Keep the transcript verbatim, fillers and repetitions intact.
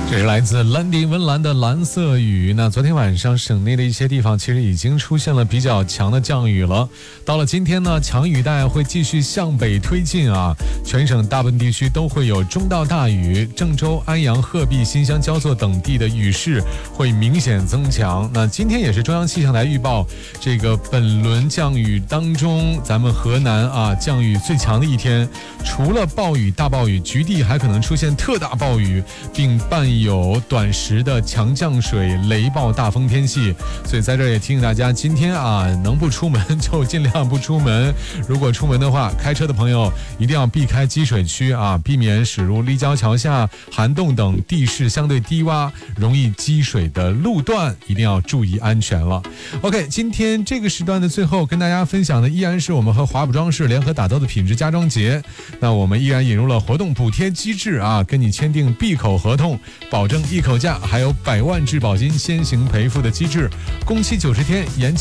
这是来自兰迪温岚的蓝色雨。那昨天晚上省内的一些地方其实已经出现了比较强的降雨了。到了今天呢，强雨带会继续向北推进啊，全省大部分地区都会有中到大雨，郑州、安阳、鹤壁、新乡、焦作等地的雨势会明显增强。那今天也是中央气象台预报，这个本轮降雨当中，咱们河南啊降雨最强的一天，除了暴雨、大暴雨，局地还可能出现特大暴雨，并伴有短时的强降水、雷暴、大风天气。所以在这儿也提醒大家，今天啊能不出门就尽量不出门，如果出门的话，开车的朋友一定要避开积水区啊，避免驶入立交桥下、涵洞等地势相对低洼、容易积水的路段，一定要注意安全了。 OK， 今天这个时段的最后跟大家分享的依然是我们和华补装饰联合打造的品质家装节。那我们依然引入了活动补贴机制啊，跟你签订闭口合同，保证一口价，还有百万质保金先行赔付的机制，工期九十天，延期